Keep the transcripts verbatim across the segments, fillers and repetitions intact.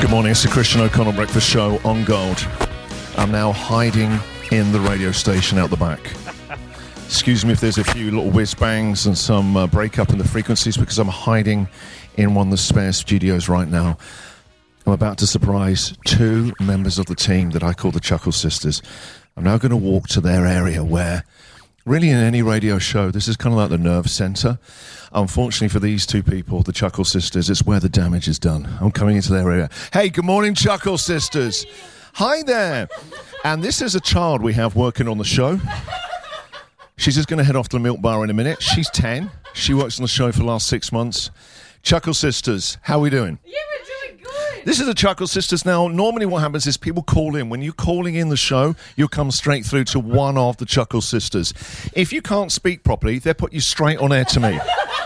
Good morning, it's the Christian O'Connell Breakfast Show on Gold. I'm now hiding in the radio station out the back. Excuse me if there's a few little whiz-bangs and some uh, break-up in the frequencies, because I'm hiding in one of the spare studios right now. I'm about to surprise two members of the team that I call the Chuckle Sisters. I'm now going to walk to their area where, really in any radio show, this is kind of like the nerve centre. Unfortunately for these two people, the Chuckle Sisters, it's where the damage is done. I'm coming into their area. Hey, good morning, Chuckle Sisters. Hi there. And this is a child we have working on the show. She's just going to head off to the milk bar in a minute. She's ten. She works on the show for the last six months. Chuckle Sisters, how are we doing? Yeah, we're doing good. This is the Chuckle Sisters. Now, normally what happens is people call in. When you're calling in the show, you'll come straight through to one of the Chuckle Sisters. If you can't speak properly, they'll put you straight on air to me.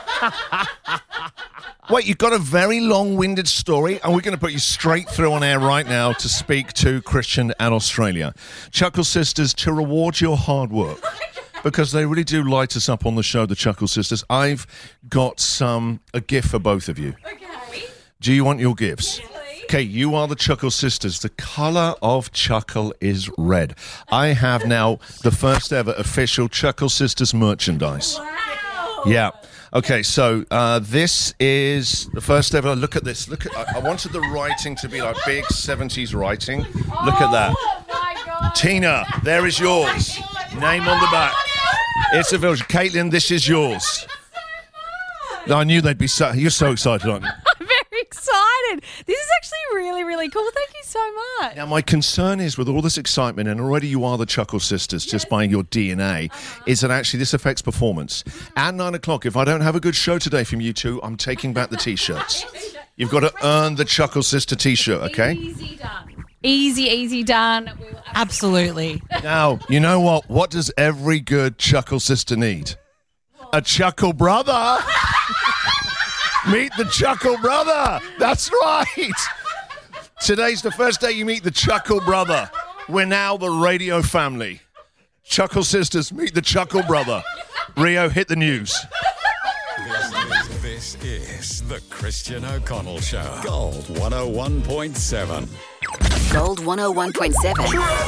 Wait, you've got a very long-winded story, and we're going to put you straight through on air right now to speak to Christian and Australia. Chuckle Sisters, to reward your hard work, because they really do light us up on the show, the Chuckle Sisters, I've got some a gift for both of you. Okay. Do you want your gifts? Yes, please. Okay, you are the Chuckle Sisters. The colour of Chuckle is red. I have now the first ever official Chuckle Sisters merchandise. Wow. Yeah. Okay, so uh, this is the first ever. Look at this. Look at. I, I wanted the writing to be like big seventies writing. Look at that. Oh my God. Tina, there is yours. Name on the back. It's a village. Caitlin, this is yours. I knew they'd be so. You're so excited, aren't you? I'm very excited. This is actually really, really cool. Thank you so much. Now, my concern is with all this excitement, and already you are the Chuckle Sisters just by your D N A, uh-huh. is that actually this affects performance. At nine o'clock, if I don't have a good show today from you two, I'm taking back the T-shirts. You've got to earn the Chuckle Sister T-shirt, okay? Easy done. Easy, easy done. We will Absolutely. Now, you know what? What does every good Chuckle Sister need? A Chuckle Brother. Meet the Chuckle Brother. That's right. Today's the first day you meet the Chuckle Brother. We're now the radio family. Chuckle Sisters, meet the Chuckle Brother. Rio, hit the news. This is, this is the Christian O'Connell Show. Gold one oh one point seven. Gold one oh one point seven.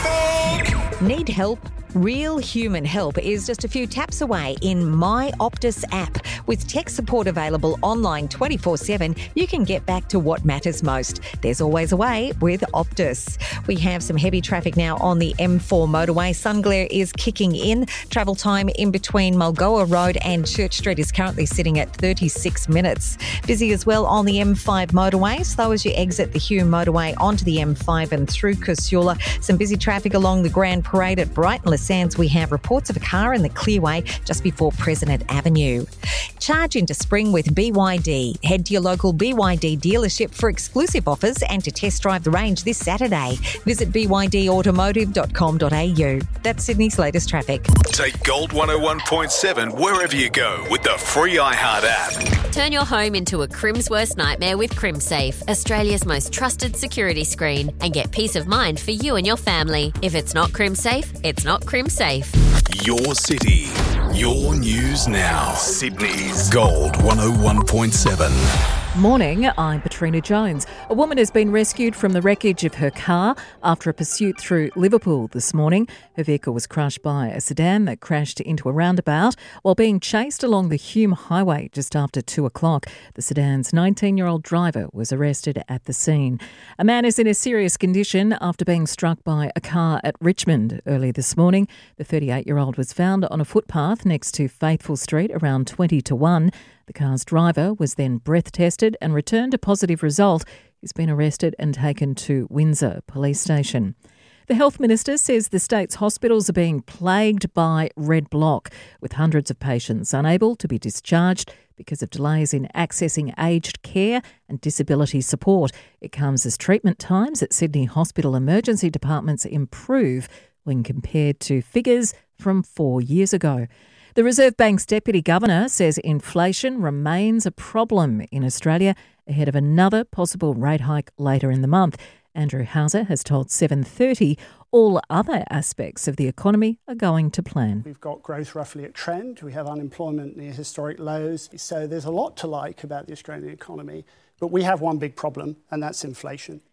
Need help? Real human help is just a few taps away in My Optus app. With tech support available online twenty-four seven, you can get back to what matters most. There's always a way with Optus. We have some heavy traffic now on the M four motorway. Sun glare is kicking in. Travel time in between Mulgoa Road and Church Street is currently sitting at thirty-six minutes. Busy as well on the M five motorway. Slow as you exit the Hume motorway onto the M five and through Casula. Some busy traffic along the Grand Parade at Brighton Sands. We have reports of a car in the clearway just before President Avenue. Charge into spring with B Y D. Head to your local B Y D dealership for exclusive offers and to test drive the range this Saturday. Visit b y d automotive dot com dot a u. That's Sydney's latest traffic. Take Gold one oh one point seven wherever you go with the free iHeart app. Turn your home into a Crim's worst nightmare with CrimSafe, Australia's most trusted security screen, and get peace of mind for you and your family. If it's not CrimSafe, it's not CrimSafe. Your city, your news now. Sydney's Gold one oh one point seven. Morning, I'm Katrina Jones. A woman has been rescued from the wreckage of her car after a pursuit through Liverpool this morning. Her vehicle was crushed by a sedan that crashed into a roundabout while being chased along the Hume Highway just after two o'clock. The sedan's nineteen-year-old driver was arrested at the scene. A man is in a serious condition after being struck by a car at Richmond early this morning. The thirty-eight-year-old was found on a footpath next to Faithful Street around twenty to one. The car's driver was then breath tested and returned a positive result. He's been arrested and taken to Windsor Police Station. The Health Minister says the state's hospitals are being plagued by red block, with hundreds of patients unable to be discharged because of delays in accessing aged care and disability support. It comes as treatment times at Sydney hospital emergency departments improve when compared to figures from four years ago. The Reserve Bank's Deputy Governor says inflation remains a problem in Australia ahead of another possible rate hike later in the month. Andrew Hauser has told seven thirty all other aspects of the economy are going to plan. We've got growth roughly at trend. We have unemployment near historic lows. So there's a lot to like about the Australian economy. But we have one big problem, and that's inflation.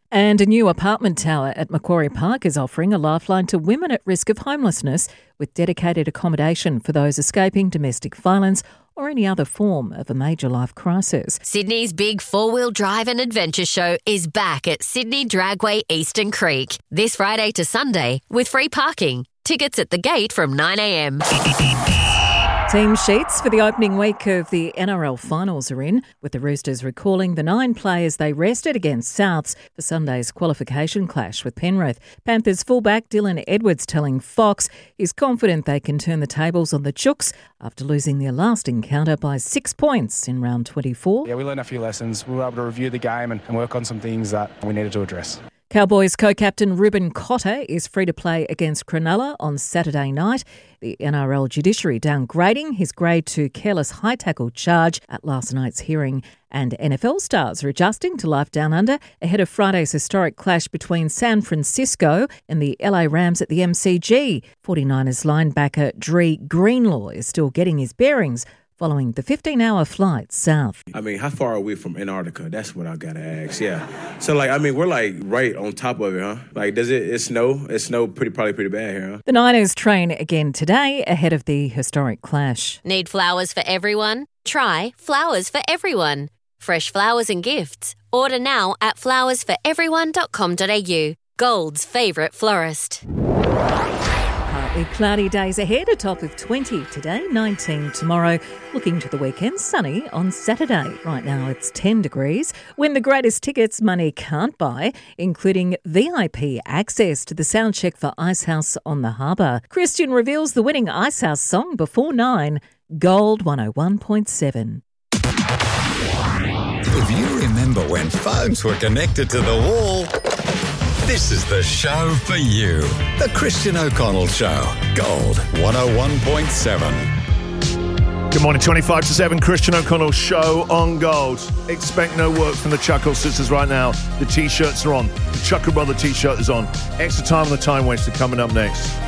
And a new apartment tower at Macquarie Park is offering a lifeline to women at risk of homelessness with dedicated accommodation for those escaping domestic violence or any other form of a major life crisis. Sydney's big four-wheel drive and adventure show is back at Sydney Dragway Eastern Creek this Friday to Sunday with free parking. Tickets at the gate from nine a.m. Team sheets for the opening week of the N R L finals are in, with the Roosters recalling the nine players they rested against Souths for Sunday's qualification clash with Penrith. Panthers fullback Dylan Edwards telling Fox he's confident they can turn the tables on the Chooks after losing their last encounter by six points in round twenty-four. Yeah, we learned a few lessons. We were able to review the game and, and work on some things that we needed to address. Cowboys co-captain Ruben Cotter is free to play against Cronulla on Saturday night. The N R L judiciary downgrading his grade to careless high tackle charge at last night's hearing. And N F L stars are adjusting to life down under ahead of Friday's historic clash between San Francisco and the L A Rams at the M C G. forty-niners linebacker Dree Greenlaw is still getting his bearings following the fifteen-hour flight south. I mean, how far are we from Antarctica? That's what I gotta ask, yeah. So, like, I mean, we're, like, right on top of it, huh? Like, does it, it snow? It snow pretty, probably pretty bad here, huh? The Niners train again today ahead of the historic clash. Need flowers for everyone? Try Flowers for Everyone. Fresh flowers and gifts. Order now at flowers for everyone dot com dot a u. Gold's favourite florist. Partly cloudy days ahead, a top of twenty today, nineteen tomorrow. Looking to the weekend, sunny on Saturday. Right now it's ten degrees. Win the greatest tickets money can't buy, including V I P access to the sound check for Icehouse on the Harbour. Christian reveals the winning Icehouse song before nine. Gold one oh one point seven. If you remember when phones were connected to the wall, this is the show for you. The Christian O'Connell Show. Gold one oh one point seven. Good morning, twenty-five to seven, Christian O'Connell Show on Gold. Expect no work from the Chuckle Sisters right now. The T-shirts are on. The Chuckle Brother T-shirt is on. Extra time on the time waster coming up next.